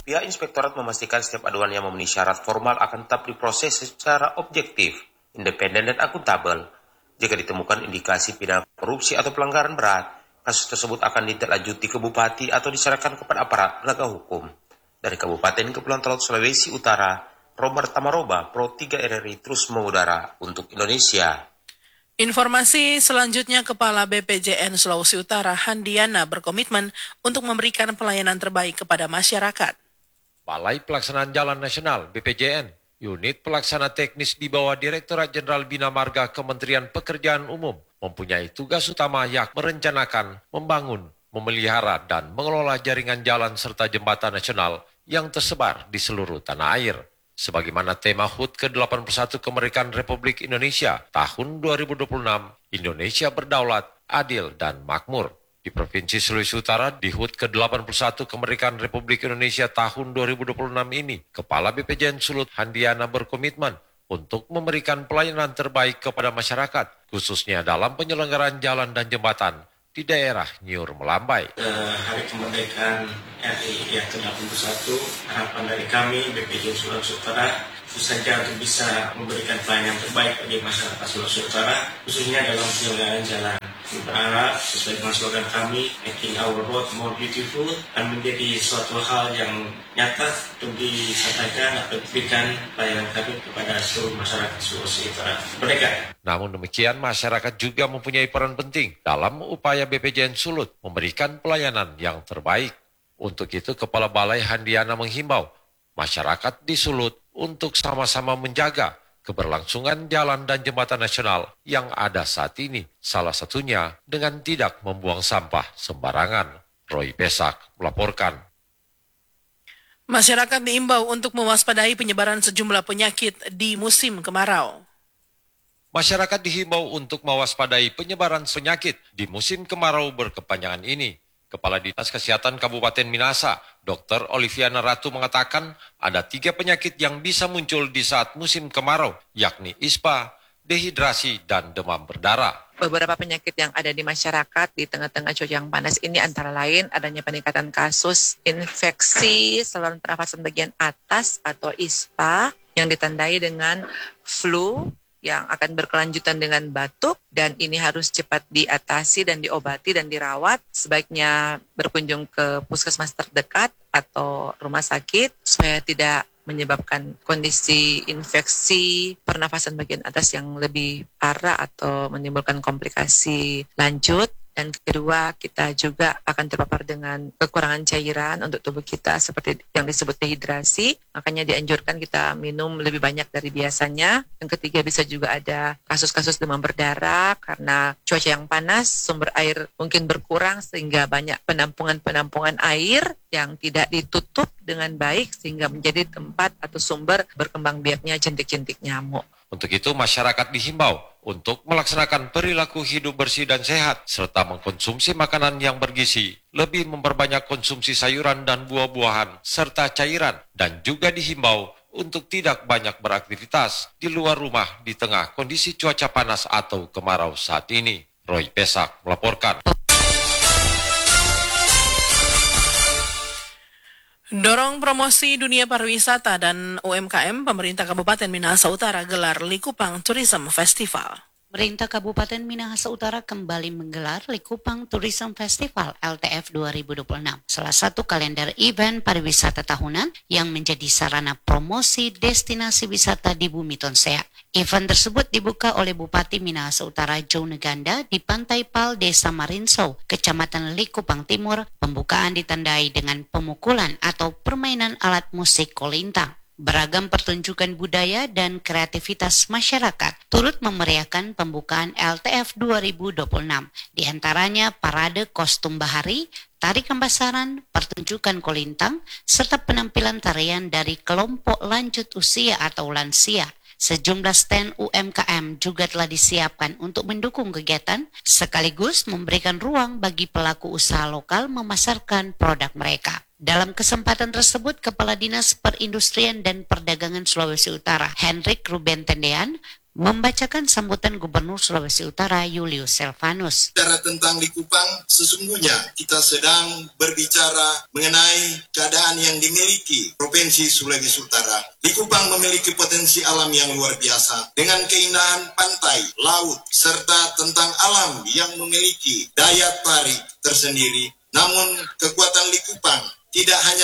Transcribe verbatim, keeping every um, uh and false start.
Pihak Inspektorat memastikan setiap aduan yang memenuhi syarat formal akan tetap diproses secara objektif, independen dan akuntabel. Jika ditemukan indikasi pidana korupsi atau pelanggaran berat, kasus tersebut akan ditindaklanjuti ke bupati atau diserahkan kepada aparat penegak hukum. Dari Kabupaten Kepulauan Talaut Sulawesi Utara, Robert Tamaroba, Pro tiga R R I terus mengudara untuk Indonesia. Informasi selanjutnya, Kepala B P J N Sulawesi Utara Handiana berkomitmen untuk memberikan pelayanan terbaik kepada masyarakat. Balai Pelaksanaan Jalan Nasional B P J N, unit pelaksana teknis di bawah Direktorat Jenderal Bina Marga Kementerian Pekerjaan Umum, mempunyai tugas utama yakni merencanakan, membangun, memelihara, dan mengelola jaringan jalan serta jembatan nasional yang tersebar di seluruh tanah air. Sebagaimana tema H U T ke delapan puluh satu Kemerdekaan Republik Indonesia tahun dua ribu dua puluh enam, Indonesia berdaulat, adil, dan makmur. Di Provinsi Sulawesi Utara, di H U T ke delapan puluh satu Kemerdekaan Republik Indonesia tahun dua ribu dua puluh enam ini, Kepala B P J N Sulut Handiana berkomitmen untuk memberikan pelayanan terbaik kepada masyarakat, khususnya dalam penyelenggaraan jalan dan jembatan di daerah Nyur Melambai. Uh, Hari Kemerdekaan R I yang ke delapan puluh satu, harapan dari kami B P J Sulawesi Utara tentu saja untuk bisa memberikan pelayanan terbaik bagi masyarakat Sulawesi Utara, khususnya dalam penyelenggaraan jalan. Berharap sesuai dengan slogan kami, making our road more beautiful, akan menjadi suatu hal yang nyata untuk disampaikan atau diberikan pelayanan kami kepada seluruh masyarakat Sulawesi Utara. Merdeka! Namun demikian, masyarakat juga mempunyai peran penting dalam upaya B P J N Sulut memberikan pelayanan yang terbaik. Untuk itu, Kepala Balai Handiana menghimbau masyarakat di Sulut untuk sama-sama menjaga keberlangsungan jalan dan jembatan nasional yang ada saat ini, salah satunya dengan tidak membuang sampah sembarangan. Roy Pesak melaporkan. Masyarakat diimbau untuk mewaspadai penyebaran sejumlah penyakit di musim kemarau. Masyarakat dihimbau untuk mewaspadai penyebaran penyakit di musim kemarau berkepanjangan ini. Kepala Dinas Kesehatan Kabupaten Minahasa, Dokter Oliviana Ratu mengatakan ada tiga penyakit yang bisa muncul di saat musim kemarau, yakni ispa, dehidrasi, dan demam berdarah. Beberapa penyakit yang ada di masyarakat di tengah-tengah cuaca yang panas ini antara lain adanya peningkatan kasus infeksi saluran pernafasan bagian atas atau ispa yang ditandai dengan flu yang akan berkelanjutan dengan batuk, dan ini harus cepat diatasi dan diobati dan dirawat. Sebaiknya berkunjung ke puskesmas terdekat atau rumah sakit supaya tidak menyebabkan kondisi infeksi pernafasan bagian atas yang lebih parah atau menimbulkan komplikasi lanjut. Dan kedua, kita juga akan terpapar dengan kekurangan cairan untuk tubuh kita seperti yang disebut dehidrasi. Makanya dianjurkan kita minum lebih banyak dari biasanya. Yang ketiga, bisa juga ada kasus-kasus demam berdarah karena cuaca yang panas, sumber air mungkin berkurang sehingga banyak penampungan-penampungan air yang tidak ditutup dengan baik sehingga menjadi tempat atau sumber berkembang biaknya jentik-jentik nyamuk. Untuk itu, masyarakat dihimbau untuk melaksanakan perilaku hidup bersih dan sehat, serta mengkonsumsi makanan yang bergizi, lebih memperbanyak konsumsi sayuran dan buah-buahan, serta cairan, dan juga dihimbau untuk tidak banyak beraktivitas di luar rumah di tengah kondisi cuaca panas atau kemarau saat ini. Roy Pesak melaporkan. Dorong promosi dunia pariwisata dan U M K M, pemerintah Kabupaten Minahasa Utara gelar Likupang Tourism Festival. Pemerintah Kabupaten Minahasa Utara kembali menggelar Likupang Tourism Festival L T F dua ribu dua puluh enam, salah satu kalender event pariwisata tahunan yang menjadi sarana promosi destinasi wisata di Bumi Tonsea. Event tersebut dibuka oleh Bupati Minahasa Utara Joe Neganda di Pantai Pal, Desa Marinsau, Kecamatan Likupang Timur. Pembukaan ditandai dengan pemukulan atau permainan alat musik kolintang. Beragam pertunjukan budaya dan kreativitas masyarakat turut memeriahkan pembukaan L T F dua ribu dua puluh enam. Di antaranya parade kostum bahari, tari Kambasaran, pertunjukan kolintang, serta penampilan tarian dari kelompok lanjut usia atau lansia. Sejumlah stand U M K M juga telah disiapkan untuk mendukung kegiatan, sekaligus memberikan ruang bagi pelaku usaha lokal memasarkan produk mereka. Dalam kesempatan tersebut, Kepala Dinas Perindustrian dan Perdagangan Sulawesi Utara, Hendrik Ruben Tendean, membacakan sambutan Gubernur Sulawesi Utara Julius Silvanus. Bicara tentang Likupang, sesungguhnya kita sedang berbicara mengenai keadaan yang dimiliki Provinsi Sulawesi Utara. Likupang memiliki potensi alam yang luar biasa dengan keindahan pantai, laut, serta tentang alam yang memiliki daya tarik tersendiri. Namun kekuatan Likupang tidak hanya